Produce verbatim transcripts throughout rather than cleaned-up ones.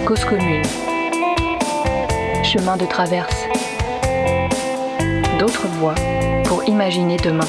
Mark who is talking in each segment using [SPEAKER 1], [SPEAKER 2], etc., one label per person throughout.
[SPEAKER 1] Cause commune. Chemin de traverse. D'autres voies pour imaginer demain.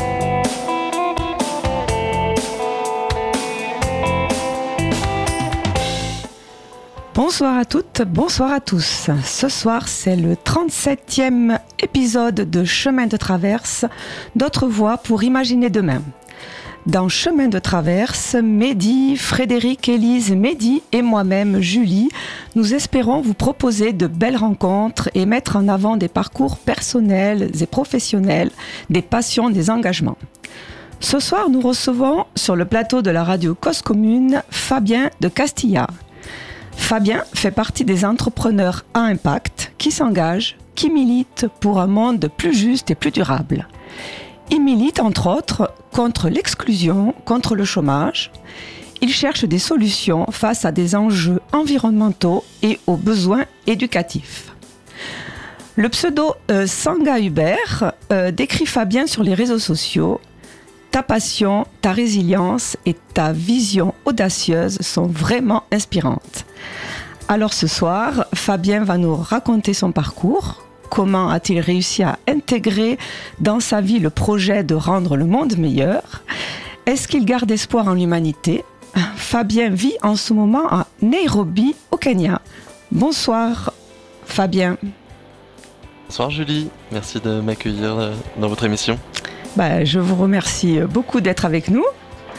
[SPEAKER 2] Bonsoir à toutes, bonsoir à tous. Ce soir, c'est le trente-septième épisode de Chemin de traverse, d'autres voies pour imaginer demain. Dans Chemin de traverse, Mehdi, Frédéric, Élise, Mehdi et moi-même, Julie, nous espérons vous proposer de belles rencontres et mettre en avant des parcours personnels et professionnels, des passions, des engagements. Ce soir, nous recevons sur le plateau de la radio Cause commune Fabien de Castilla. Fabien fait partie des entrepreneurs à impact qui s'engagent, qui militent pour un monde plus juste et plus durable. Il milite entre autres contre l'exclusion, contre le chômage. Il cherche des solutions face à des enjeux environnementaux et aux besoins éducatifs. Le pseudo euh, Sanga Hubert euh, décrit Fabien sur les réseaux sociaux. Ta passion, ta résilience et ta vision audacieuse sont vraiment inspirantes. Alors ce soir, Fabien va nous raconter son parcours. Comment a-t-il réussi à intégrer dans sa vie le projet de rendre le monde meilleur ? Est-ce qu'il garde espoir en l'humanité ? Fabien vit en ce moment à Nairobi, au Kenya. Bonsoir Fabien.
[SPEAKER 3] Bonsoir Julie, merci de m'accueillir dans votre émission.
[SPEAKER 2] Bah, je vous remercie beaucoup d'être avec nous.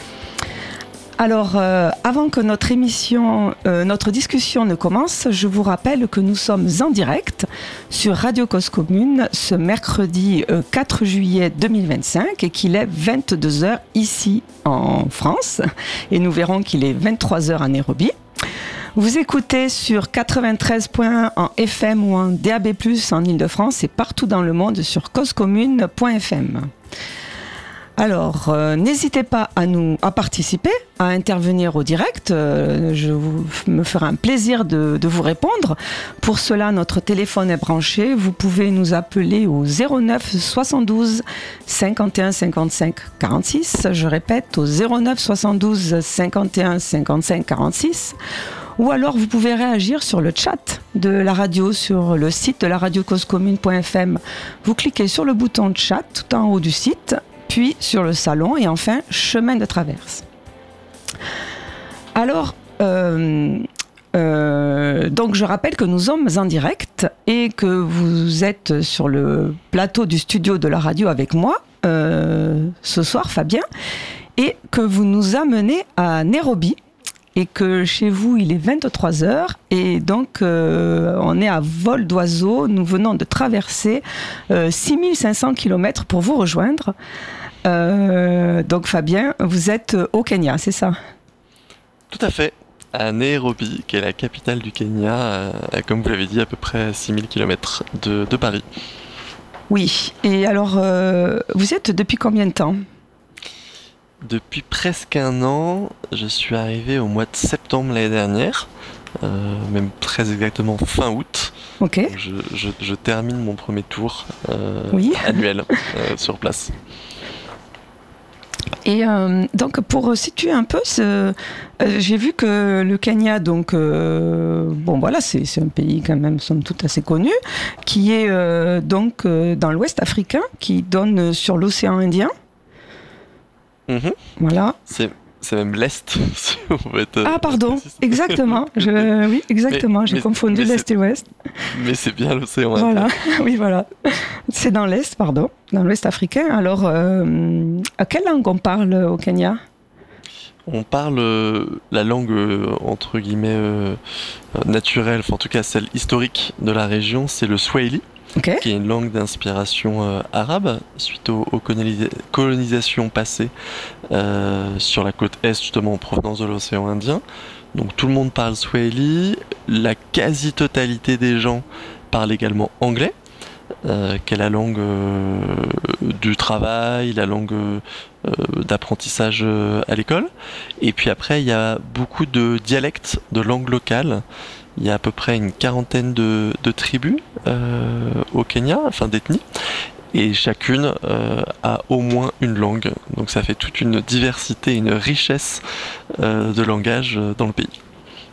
[SPEAKER 2] Alors, euh, avant que notre émission, euh, notre discussion ne commence, je vous rappelle que nous sommes en direct sur Radio Cause Commune ce mercredi euh, quatre juillet deux mille vingt-cinq et qu'il est vingt-deux heures ici en France et nous verrons qu'il est vingt-trois heures à Nairobi. Vous écoutez sur quatre-vingt-treize point un en F M ou en D A B plus, en Ile-de-France et partout dans le monde sur cause commune point f m. Alors, euh, n'hésitez pas à nous à participer, à intervenir au direct. Euh, je vous, me ferai un plaisir de, de vous répondre. Pour cela, notre téléphone est branché. Vous pouvez nous appeler au zéro neuf soixante-douze cinquante et un cinquante-cinq quarante-six. Je répète, au zéro neuf soixante-douze cinquante et un cinquante-cinq quarante-six. Ou alors, vous pouvez réagir sur le chat de la radio, sur le site de la radio cause commune point f m. Vous cliquez sur le bouton chat tout en haut du site, puis sur le salon et enfin chemin de traverse. Alors, euh, euh, donc je rappelle que nous sommes en direct et que vous êtes sur le plateau du studio de la radio avec moi euh, ce soir, Fabien, et que vous nous amenez à Nairobi. Et que chez vous, il est vingt-trois heures et donc euh, on est à vol d'oiseau. Nous venons de traverser euh, six mille cinq cents kilomètres pour vous rejoindre. Euh, donc Fabien, vous êtes au Kenya, c'est ça ?
[SPEAKER 3] Tout à fait, à Nairobi, qui est la capitale du Kenya, euh, comme vous l'avez dit, à peu près six mille kilomètres de, de Paris.
[SPEAKER 2] Oui, et alors euh, vous êtes depuis combien de temps ?
[SPEAKER 3] Depuis presque un an, je suis arrivé au mois de septembre l'année dernière, euh, même très exactement fin août.
[SPEAKER 2] Ok.
[SPEAKER 3] Donc je, je, je termine mon premier tour euh,
[SPEAKER 2] oui.
[SPEAKER 3] annuel euh, sur place.
[SPEAKER 2] Et euh, donc pour situer un peu, ce, euh, j'ai vu que le Kenya, donc euh, bon voilà, c'est, c'est un pays quand même somme toute assez connu, qui est euh, donc euh, dans l'Ouest africain, qui donne sur l'océan Indien.
[SPEAKER 3] Mmh.
[SPEAKER 2] Voilà.
[SPEAKER 3] C'est, c'est même l'Est. Si on veut être,
[SPEAKER 2] ah pardon, exactement. Je, oui, exactement. Mais, J'ai mais, confondu mais l'Est et l'Ouest.
[SPEAKER 3] Mais c'est bien l'océan.
[SPEAKER 2] Voilà. Oui, voilà. C'est dans l'Est, pardon, dans l'Ouest africain. Alors, euh, à quelle langue on parle au Kenya ?
[SPEAKER 3] On parle euh, la langue euh, entre guillemets euh, naturelle, enfin en tout cas celle historique de la région, c'est le Swahili. Okay. Qui est une langue d'inspiration euh, arabe suite aux, aux colonisa- colonisations passées euh, sur la côte est, justement en provenance de l'océan Indien. Donc tout le monde parle swahili, la quasi-totalité des gens parlent également anglais, euh, qui est la langue euh, du travail, la langue euh, d'apprentissage euh, à l'école. Et puis après, il y a beaucoup de dialectes de langue locale. Il y a à peu près une quarantaine de, de tribus euh, au Kenya, enfin d'ethnies, et chacune euh, a au moins une langue. Donc ça fait toute une diversité, une richesse euh, de langage dans le pays.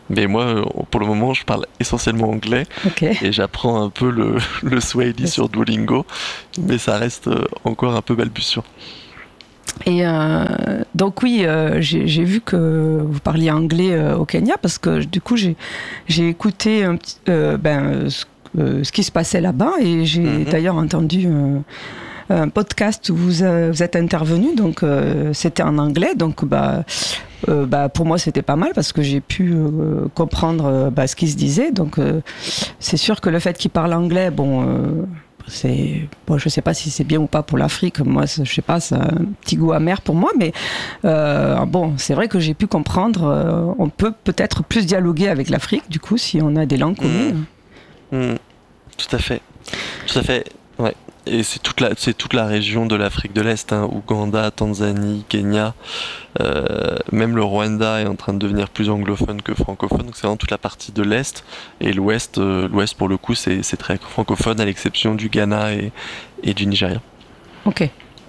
[SPEAKER 3] Mais moi, pour le moment, je parle essentiellement anglais.
[SPEAKER 2] Okay.
[SPEAKER 3] Et j'apprends un peu le, le Swahili yes. sur Duolingo. Mais ça reste encore un peu balbutiant.
[SPEAKER 2] Et euh, donc oui, euh, j'ai, j'ai vu que vous parliez anglais euh, au Kenya parce que du coup j'ai, j'ai écouté un petit, euh, ben, ce, euh, ce qui se passait là-bas et j'ai mm-hmm. d'ailleurs entendu euh, un podcast où vous, euh, vous êtes intervenu, donc euh, c'était en anglais, donc bah, euh, bah, pour moi c'était pas mal parce que j'ai pu euh, comprendre euh, bah, ce qui se disait, donc euh, c'est sûr que le fait qu'il parle anglais, bon... Euh, c'est, bon, je ne sais pas si c'est bien ou pas pour l'Afrique, moi je ne sais pas, c'est un petit goût amer pour moi, mais euh, bon, c'est vrai que j'ai pu comprendre, euh, on peut peut-être plus dialoguer avec l'Afrique du coup si on a des langues communes.
[SPEAKER 3] Mmh. Mmh. Tout à fait, tout à fait, ouais. Et c'est toute la, c'est toute la région de l'Afrique de l'Est, hein, Ouganda, Tanzanie, Kenya, euh, même le Rwanda est en train de devenir plus anglophone que francophone, donc c'est vraiment toute la partie de l'Est, et l'Ouest, euh, l'Ouest pour le coup c'est, c'est très francophone à l'exception du Ghana et, et du Nigeria.
[SPEAKER 2] Ok.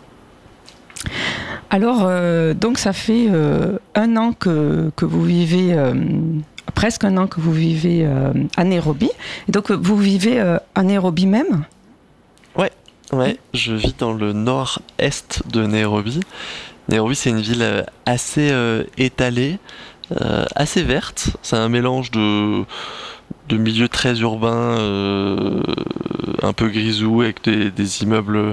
[SPEAKER 2] Alors, euh, donc ça fait euh, un an que, que vous vivez, euh, presque un an que vous vivez euh, à Nairobi, et donc vous vivez euh, à Nairobi même ?
[SPEAKER 3] Ouais. Ouais, je vis dans le nord-est de Nairobi. Nairobi, c'est une ville assez euh, étalée, euh, assez verte. C'est un mélange de, de milieux très urbains, euh, un peu grisou, avec des, des immeubles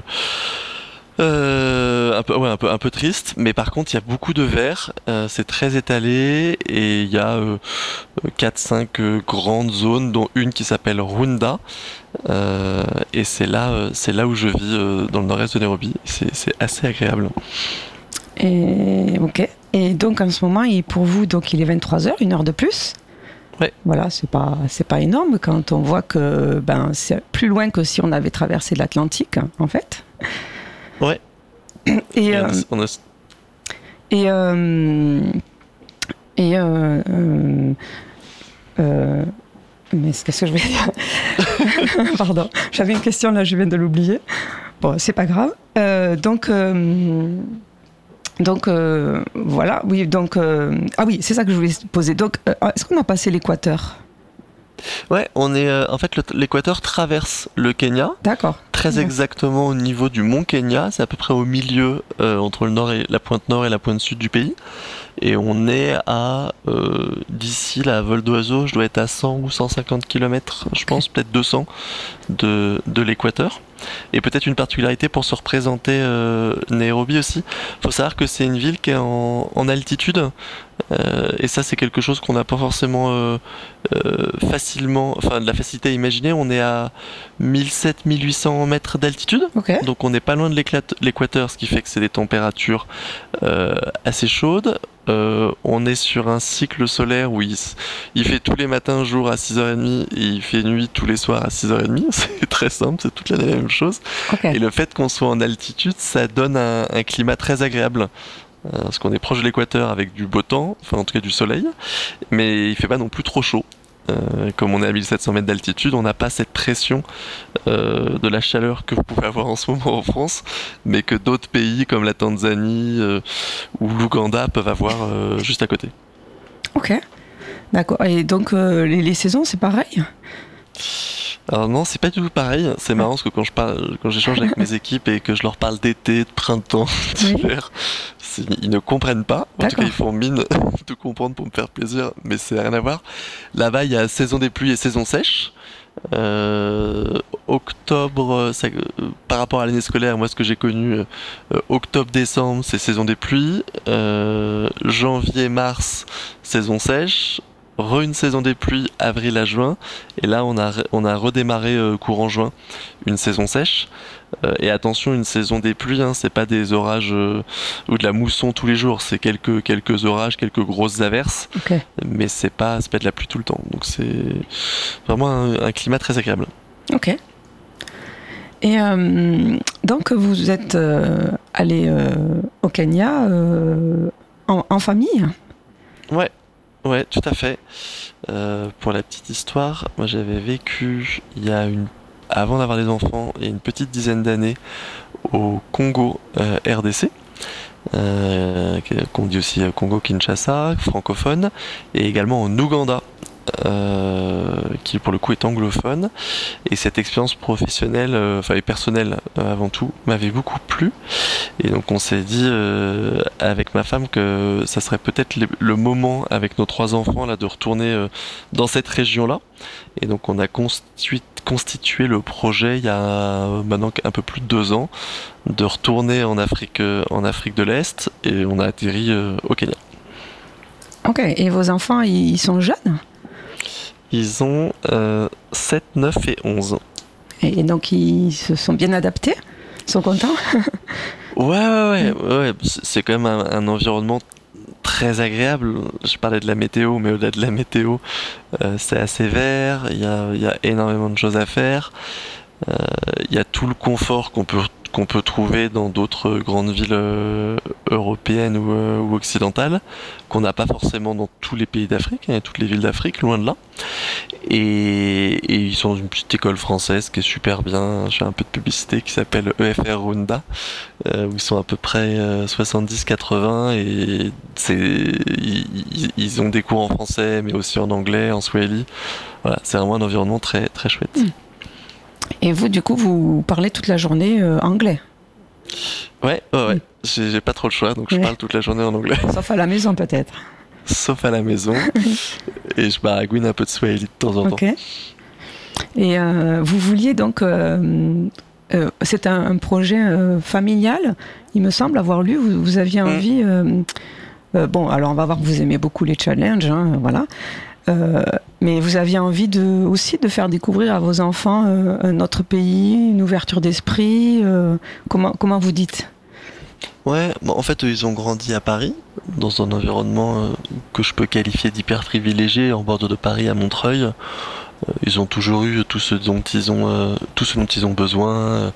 [SPEAKER 3] euh, un peu, ouais, un peu, un peu tristes. Mais par contre, il y a beaucoup de verre. Euh, c'est très étalé et il y a euh, quatre cinq euh, grandes zones, dont une qui s'appelle Runda. Euh, et c'est là, euh, c'est là où je vis euh, dans le nord-est de Nairobi. C'est, c'est assez agréable.
[SPEAKER 2] Et ok. Et donc en ce moment, il, pour vous, donc il est vingt-trois heures, une heure de plus.
[SPEAKER 3] Ouais.
[SPEAKER 2] Voilà, c'est pas, c'est pas énorme quand on voit que ben c'est plus loin que si on avait traversé l'Atlantique, en fait.
[SPEAKER 3] Ouais.
[SPEAKER 2] Et euh,
[SPEAKER 3] on a...
[SPEAKER 2] et euh, et euh, euh, euh, mais qu'est-ce que je vais dire? Pardon, j'avais une question là, je viens de l'oublier. Bon, c'est pas grave. Euh, donc, euh, donc euh, voilà, oui, donc euh, ah oui, c'est ça que je voulais poser. Donc, euh, est-ce qu'on a passé l'équateur?
[SPEAKER 3] Ouais, on est euh, en fait le, l'équateur traverse le Kenya.
[SPEAKER 2] D'accord.
[SPEAKER 3] Très exactement au niveau du mont Kenya, c'est à peu près au milieu euh, entre le nord et la pointe nord et la pointe sud du pays. Et on est à euh, d'ici la vol d'oiseau, je dois être à cent ou cent cinquante kilomètres, je pense, peut-être deux cents de de l'équateur. Et peut-être une particularité pour se représenter euh, Nairobi aussi. Il faut savoir que c'est une ville qui est en, en altitude. Euh, et ça, c'est quelque chose qu'on n'a pas forcément euh, euh, facilement, enfin de la facilité à imaginer. On est à mille sept à mille huit cents mètres d'altitude. Okay. Donc on n'est pas loin de l'équateur, ce qui fait que c'est des températures euh, assez chaudes. Euh, on est sur un cycle solaire où il, il fait tous les matins jour à six heures trente et il fait nuit tous les soirs à six heures trente. C'est très simple, c'est toute l'année la même chose. Okay. Et le fait qu'on soit en altitude, ça donne un, un climat très agréable. Euh, parce qu'on est proche de l'équateur avec du beau temps, enfin en tout cas du soleil, mais il fait pas non plus trop chaud. Euh, comme on est à mille sept cents mètres d'altitude, on n'a pas cette pression euh, de la chaleur que vous pouvez avoir en ce moment en France, mais que d'autres pays comme la Tanzanie euh, ou l'Ouganda peuvent avoir euh, juste à côté.
[SPEAKER 2] Ok, d'accord. Et donc euh, les, les saisons, c'est pareil ?
[SPEAKER 3] Alors non, c'est pas du tout pareil. C'est marrant parce que quand je parle, quand j'échange avec mes équipes et que je leur parle d'été, de printemps, d'hiver, oui. Ils ne comprennent pas. En D'accord. tout cas, ils font mine de comprendre pour me faire plaisir, mais c'est rien à voir. Là-bas, il y a saison des pluies et saison sèche. Euh, octobre, ça, euh, par rapport à l'année scolaire, moi ce que j'ai connu, euh, octobre-décembre, c'est saison des pluies. Euh, janvier-mars, saison sèche. Re une saison des pluies, avril à juin, et là on a, on a redémarré euh, courant juin, une saison sèche. Euh, et attention, une saison des pluies, hein, c'est pas des orages euh, ou de la mousson tous les jours, c'est quelques, quelques orages, quelques grosses averses, okay. mais c'est pas, c'est pas de la pluie tout le temps. Donc c'est vraiment un, un climat très agréable.
[SPEAKER 2] Ok. Et euh, donc vous êtes euh, allé euh, au Kenya euh, en, en famille ?
[SPEAKER 3] Ouais. Ouais, tout à fait. Euh, pour la petite histoire, moi j'avais vécu il y a une, avant d'avoir des enfants, il y a une petite dizaine d'années au Congo euh, R D C, euh, qu'on dit aussi Congo Kinshasa, francophone, et également en Ouganda. euh, qui pour le coup est anglophone. Et cette expérience professionnelle, euh, enfin et personnelle euh, avant tout, m'avait beaucoup plu. Et donc on s'est dit euh, avec ma femme que ça serait peut-être le, le moment avec nos trois enfants là de retourner euh, dans cette région-là. Et donc on a constitué, constitué le projet il y a maintenant un peu plus de deux ans de retourner en Afrique, euh, en Afrique de l'Est, et on a atterri euh, au Kenya.
[SPEAKER 2] Ok, et vos enfants, ils sont jeunes ?
[SPEAKER 3] Ils ont euh, sept, neuf et onze.
[SPEAKER 2] Et donc ils se sont bien adaptés ? Ils sont contents ?
[SPEAKER 3] Ouais, ouais, ouais, ouais. C'est quand même un, un environnement très agréable. Je parlais de la météo, mais au-delà de la météo, euh, c'est assez vert, il y a, il y a énormément de choses à faire. Euh, il y a tout le confort qu'on peut qu'on peut trouver dans d'autres grandes villes euh, européennes ou, euh, ou occidentales, qu'on n'a pas forcément dans tous les pays d'Afrique, hein, toutes les villes d'Afrique, loin de là. Et, et ils sont dans une petite école française qui est super bien. J'ai un peu de publicité qui s'appelle E F R Runda, euh, où ils sont à peu près euh, soixante-dix quatre-vingts, et c'est, ils, ils ont des cours en français, mais aussi en anglais, en swahili. Voilà, c'est vraiment un environnement très, très chouette. Mmh.
[SPEAKER 2] Et vous, du coup, vous parlez toute la journée euh, anglais ?
[SPEAKER 3] Ouais, ouais, ouais. Mmh. J'ai, j'ai pas trop le choix, donc je ouais. parle toute la journée en anglais.
[SPEAKER 2] Sauf à la maison, peut-être.
[SPEAKER 3] Sauf à la maison. Et je baragouine un peu de swahili de temps en
[SPEAKER 2] okay.
[SPEAKER 3] temps.
[SPEAKER 2] Et euh, vous vouliez donc... Euh, euh, c'est un, un projet euh, familial, il me semble avoir lu. Vous, vous aviez envie... Mmh. Euh, euh, bon, alors on va voir que vous aimez beaucoup les challenges, hein, voilà. Euh, mais vous aviez envie de, aussi de faire découvrir à vos enfants euh, un autre pays, une ouverture d'esprit. Euh, comment, comment vous dites ?
[SPEAKER 3] Ouais, bon, en fait, ils ont grandi à Paris, dans un environnement euh, que je peux qualifier d'hyper privilégié, en bord de Paris, à Montreuil. Euh, ils ont toujours eu tout ce dont ils ont, euh, tout ce dont ils ont besoin, euh,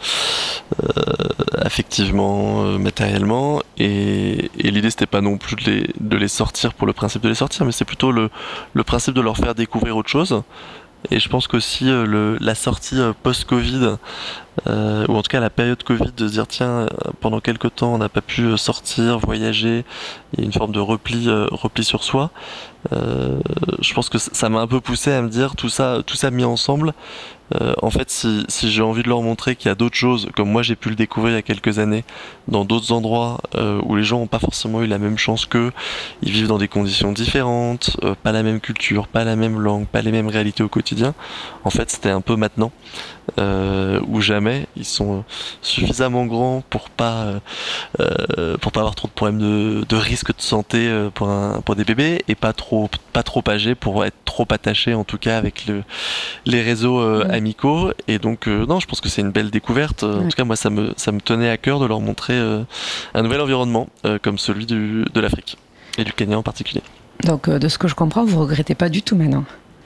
[SPEAKER 3] affectivement, euh, matériellement. Et, et l'idée, c'était pas non plus de les, de les sortir pour le principe de les sortir, mais c'est plutôt le, le principe de leur faire découvrir autre chose. Et je pense qu'aussi euh, le, la sortie euh, post-Covid, euh, ou en tout cas la période Covid, de se dire tiens, euh, pendant quelques temps on n'a pas pu euh, sortir, voyager, il y a une forme de repli, euh, repli sur soi. Euh, je pense que ça m'a un peu poussé à me dire tout ça, tout ça mis ensemble. Euh, en fait, si, si j'ai envie de leur montrer qu'il y a d'autres choses, comme moi j'ai pu le découvrir il y a quelques années, dans d'autres endroits euh, où les gens n'ont pas forcément eu la même chance qu'eux, ils vivent dans des conditions différentes, euh, pas la même culture, pas la même langue, pas les mêmes réalités au quotidien. En fait, c'était un peu maintenant euh, ou jamais. Ils sont suffisamment grands pour pas euh, pour pas avoir trop de problèmes de, de risque de santé euh, pour un pour des bébés, et pas trop pas trop âgés pour être trop attachés, en tout cas avec le les réseaux euh, mmh. amicaux. Et donc euh, non, je pense que c'est une belle découverte. En ouais. tout cas, moi, ça me ça me tenait à cœur de leur montrer euh, un nouvel environnement euh, comme celui du, de l'Afrique et du Kenya en particulier.
[SPEAKER 2] Donc, euh, de ce que je comprends, vous regrettez pas du tout maintenant?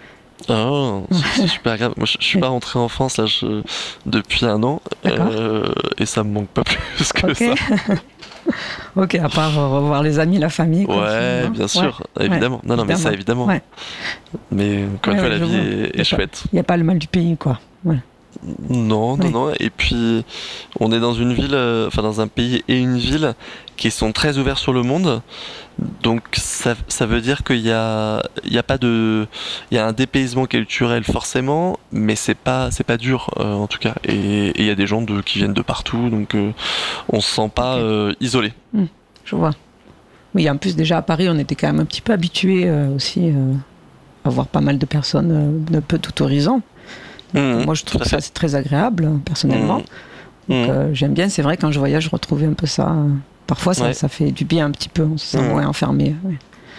[SPEAKER 3] Oh, c'est super grave. Moi, je, je suis pas rentré en France là, je, depuis un an, euh, et ça me manque pas plus que okay. ça.
[SPEAKER 2] Ok, à part revoir les amis, la famille.
[SPEAKER 3] Quoi, ouais, bien sûr, ouais. évidemment. Ouais, non, non, évidemment. mais ça, évidemment. Ouais. Mais encore une ouais, fois, ouais, la vie est, est chouette.
[SPEAKER 2] Il n'y a pas le mal du pays, quoi. Ouais.
[SPEAKER 3] Non, non, oui. non. Et puis, on est dans une ville, euh, enfin dans un pays et une ville qui sont très ouverts sur le monde. Donc, ça, ça veut dire qu'il y a, il y a pas de, il y a un dépaysement culturel forcément, mais c'est pas, c'est pas dur euh, en tout cas. Et il y a des gens de, qui viennent de partout, donc euh, on se sent pas okay. euh, isolé.
[SPEAKER 2] Mmh, je vois. Oui, en plus déjà à Paris, on était quand même un petit peu habitués euh, aussi euh, à voir pas mal de personnes euh, de peu tout horizon. Mmh, moi, je trouve que ça c'est très agréable, personnellement. Mmh. Donc, euh, j'aime bien, c'est vrai, quand je voyage, je retrouvais un peu ça. Euh, parfois, ça, ouais. ça fait du bien un petit peu, on se sent mmh. moins enfermé. Ouais.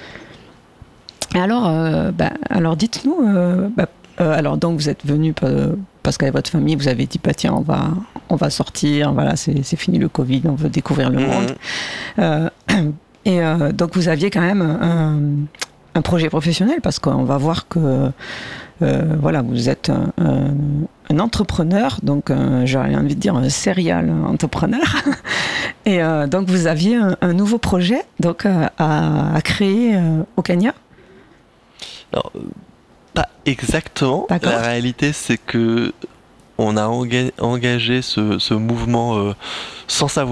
[SPEAKER 2] Et alors, euh, bah, alors dites-nous, euh, bah, euh, alors donc vous êtes venu parce qu'avec votre famille, vous avez dit, bah, tiens, on va, on va sortir, voilà, c'est, c'est fini le Covid, on veut découvrir le mmh. monde. Euh, et euh, donc, vous aviez quand même un, un projet professionnel, parce qu'on va voir que Euh, voilà, vous êtes un, un, un entrepreneur, donc un, j'aurais envie de dire un serial entrepreneur. Et euh, donc vous aviez un, un nouveau projet donc, à, à créer euh, au Kenya?
[SPEAKER 3] Alors, pas exactement. D'accord. La réalité, c'est que on a enga- engagé ce, ce mouvement euh, sans savoir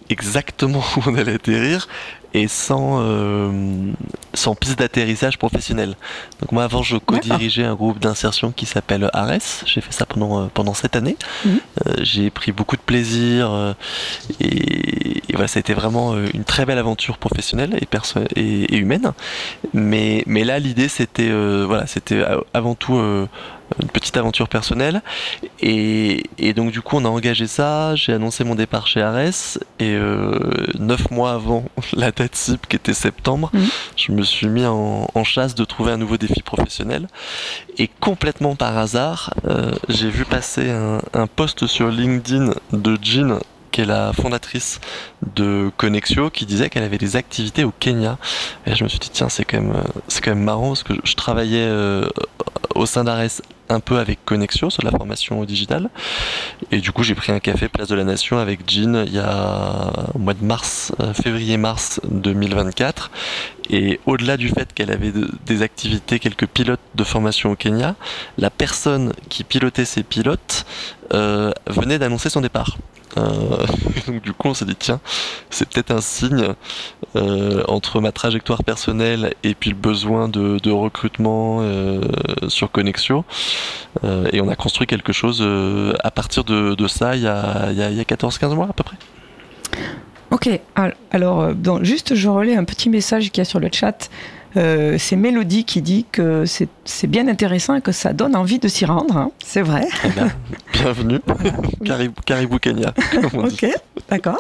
[SPEAKER 3] exactement où on allait atterrir et sans, euh, sans piste d'atterrissage professionnelle. Donc moi avant je co-dirigeais un groupe d'insertion qui s'appelle Ares, j'ai fait ça pendant, pendant cette année. Mmh. Euh, j'ai pris beaucoup de plaisir euh, et, et voilà, ça a été vraiment une très belle aventure professionnelle et, perso- et, et humaine. Mais, mais là l'idée c'était, euh, voilà, c'était avant tout euh, une petite aventure personnelle et, et donc du coup on a engagé ça, j'ai annoncé mon départ chez Ares et euh, neuf mois avant la date cible qui était septembre, mmh. je me suis mis en, en chasse de trouver un nouveau défi professionnel et complètement par hasard euh, j'ai vu passer un, un post sur LinkedIn de Jean qui est la fondatrice de Connexio, qui disait qu'elle avait des activités au Kenya. Et je me suis dit tiens c'est quand même c'est quand même marrant parce que je travaillais euh, au sein d'Ares un peu avec Connexio sur la formation au digital et du coup j'ai pris un café place de la Nation avec Jean il y a au mois de mars, février-mars deux mille vingt-quatre et au-delà du fait qu'elle avait de, des activités, quelques pilotes de formation au Kenya, la personne qui pilotait ces pilotes euh, venait d'annoncer son départ. Euh, donc du coup on s'est dit tiens c'est peut-être un signe euh, entre ma trajectoire personnelle et puis le besoin de, de recrutement euh, sur Connexio euh, et on a construit quelque chose euh, à partir de, de ça il y a, il y a, il y a quatorze quinze mois à peu près.
[SPEAKER 2] Ok, alors donc, juste je relais un petit message qu'il y a sur le chat. Euh, c'est Mélodie qui dit que c'est, c'est bien intéressant et que ça donne envie de s'y rendre, hein. C'est vrai.
[SPEAKER 3] Eh bien, bienvenue, voilà. Caribou, Caribou Kenya.
[SPEAKER 2] Ok, d'accord.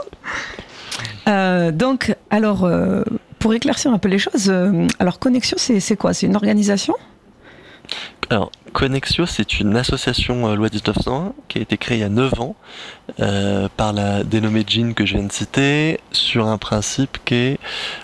[SPEAKER 2] Euh, donc, alors, euh, pour éclaircir un peu les choses, euh, alors Connexio, c'est, c'est quoi ? C'est une organisation ?
[SPEAKER 3] Alors, Connexio, c'est une association euh, loi dix-neuf cent un qui a été créée il y a neuf ans euh, par la dénommée Jean que je viens de citer sur un principe qui est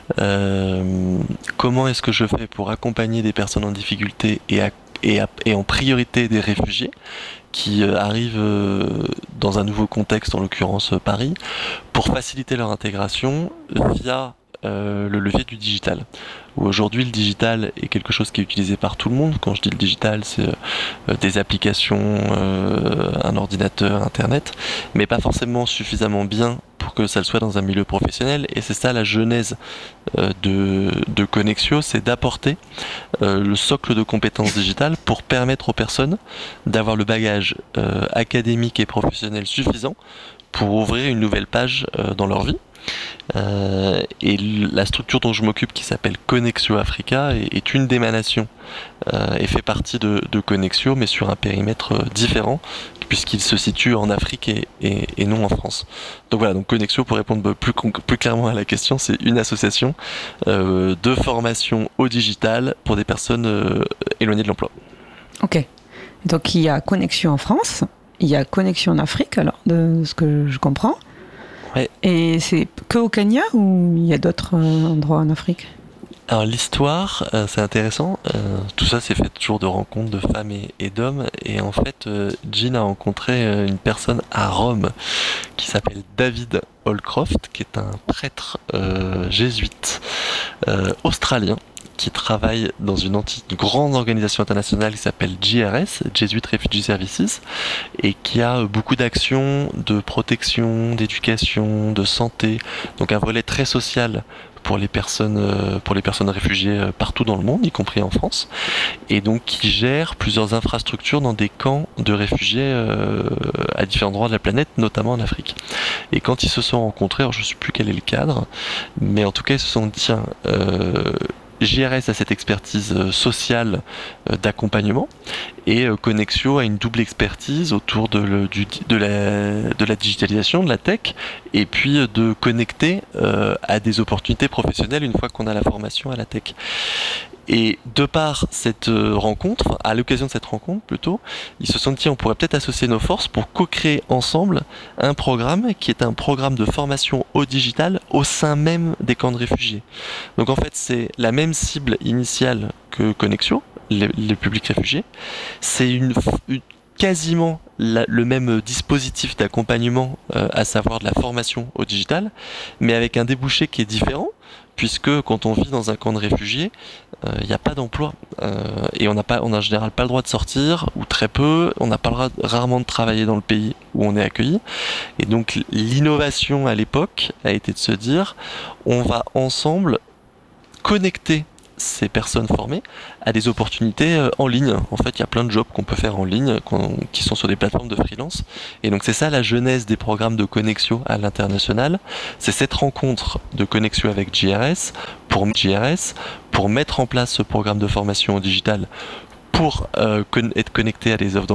[SPEAKER 3] euh, comment est-ce que je fais pour accompagner des personnes en difficulté et, à, et, à, et en priorité des réfugiés qui euh, arrivent euh, dans un nouveau contexte, en l'occurrence euh, Paris, pour faciliter leur intégration via Euh, le levier du digital. Où aujourd'hui le digital est quelque chose qui est utilisé par tout le monde. Quand je dis le digital, c'est euh, des applications, euh, un ordinateur, internet, mais pas forcément suffisamment bien pour que ça le soit dans un milieu professionnel. Et c'est ça la genèse euh, de, de Connexio, c'est d'apporter euh, le socle de compétences digitales pour permettre aux personnes d'avoir le bagage euh, académique et professionnel suffisant pour ouvrir une nouvelle page euh, dans leur vie. Euh, et la structure dont je m'occupe qui s'appelle Connexio Africa est, est une d'émanation euh, et fait partie de, de Connexio mais sur un périmètre différent puisqu'il se situe en Afrique et, et, et non en France. Donc voilà, donc Connexio, pour répondre plus, plus clairement à la question, c'est une association euh, de formation au digital pour des personnes euh, éloignées de l'emploi.
[SPEAKER 2] Ok, donc il y a Connexio en France, il y a Connexio en Afrique, alors de ce que je comprends.
[SPEAKER 3] Ouais.
[SPEAKER 2] Et c'est que au Kenya ou il y a d'autres euh, endroits en Afrique ?
[SPEAKER 3] Alors l'histoire, euh, c'est intéressant. Euh, tout ça, c'est fait toujours de rencontres de femmes et, et d'hommes. Et en fait, euh, Jean a rencontré euh, une personne à Rome qui s'appelle David Holcroft, qui est un prêtre euh, jésuite euh, australien, qui travaille dans une, anti- une grande organisation internationale qui s'appelle J R S, Jesuit Refugee Services, et qui a beaucoup d'actions de protection, d'éducation, de santé, donc un volet très social pour les personnes, pour les personnes réfugiées partout dans le monde, y compris en France, et donc qui gère plusieurs infrastructures dans des camps de réfugiés euh, à différents endroits de la planète, notamment en Afrique. Et quand ils se sont rencontrés, alors je ne sais plus quel est le cadre, mais en tout cas ils se sont dit, tiens, euh, J R S a cette expertise sociale d'accompagnement et Connexio a une double expertise autour de, le, du, de, la, de la digitalisation, de la tech et puis de connecter euh, à des opportunités professionnelles une fois qu'on a la formation à la tech. Et de par cette rencontre, à l'occasion de cette rencontre plutôt, ils se sont dit on pourrait peut-être associer nos forces pour co-créer ensemble un programme qui est un programme de formation au digital au sein même des camps de réfugiés. Donc en fait c'est la même cible initiale que Connexio, les, les publics réfugiés. C'est une, une quasiment la, le même dispositif d'accompagnement, euh, à savoir de la formation au digital, mais avec un débouché qui est différent, puisque quand on vit dans un camp de réfugiés, il euh, n'y a pas d'emploi euh, et on n'a pas, on a en général pas le droit de sortir ou très peu. On n'a pas le droit rarement de travailler dans le pays où on est accueilli. Et donc l'innovation à l'époque a été de se dire, on va ensemble connecter ces personnes formées à des opportunités euh, en ligne. En fait, il y a plein de jobs qu'on peut faire en ligne, qui sont sur des plateformes de freelance. Et donc c'est ça la genèse des programmes de Connexio à l'international. C'est cette rencontre de Connexio avec J R S pour J R S pour mettre en place ce programme de formation au digital pour euh, con- être connecté à des offres